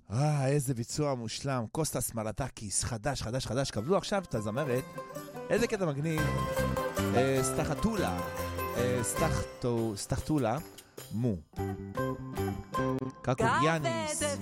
איזה ביצוע מושלם. קוסטס מלטקיס, חדש, חדש, חדש. קבלו עכשיו את הזמרת. איזה קטע מגניב. סטחטולה. סטחטולה. מו. קקו יאניס.